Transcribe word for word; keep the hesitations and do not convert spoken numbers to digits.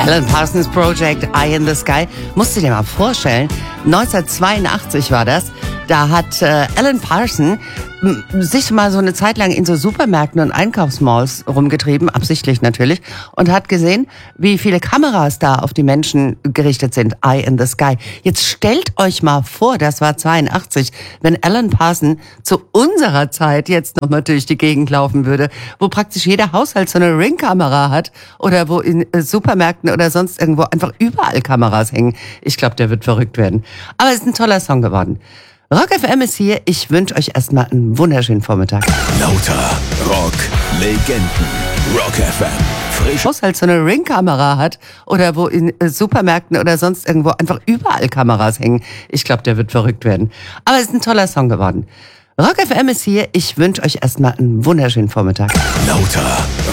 Alan Parsons Project, Eye in the Sky. Musst du dir mal vorstellen, neunzehnhundertzweiundachtzig war das. Da hat äh, Alan Parsons m, sich mal so eine Zeit lang in so Supermärkten und Einkaufsmalls rumgetrieben, absichtlich natürlich, und hat gesehen, wie viele Kameras da auf die Menschen gerichtet sind. Eye in the Sky. Jetzt stellt euch mal vor, das war zweiundachtzig, wenn Alan Parsons zu unserer Zeit jetzt noch mal durch die Gegend laufen würde, wo praktisch jeder Haushalt so eine Ringkamera hat oder wo in äh, Supermärkten oder sonst irgendwo einfach überall Kameras hängen. Ich glaube, der wird verrückt werden. Aber es ist ein toller Song geworden. Rock F M ist hier. Ich wünsche euch erstmal einen wunderschönen Vormittag. Lauter Rock Legenden. Rock F M. Frisch. Haushalt so eine Ringkamera hat oder wo in äh, Supermärkten oder sonst irgendwo einfach überall Kameras hängen. Ich glaube, der wird verrückt werden. Aber es ist ein toller Song geworden. Rock F M ist hier. Ich wünsche euch erstmal einen wunderschönen Vormittag. Lauter